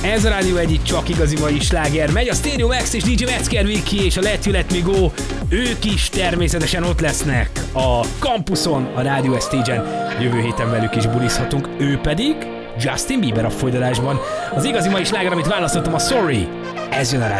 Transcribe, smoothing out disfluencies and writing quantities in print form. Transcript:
Ez a Rádió egyik csak igazi mai sláger. Megy a Stereo Max és DJ Metzger Viki és a Let You Let Me Go. Ők is természetesen ott lesznek a kampuszon, a Rádió Stage-en. Jövő héten velük is bulizhatunk. Ő pedig Justin Bieber a folytatásban. Az igazi mai sláger, amit választottam, a Sorry. Ez jön a Rádió.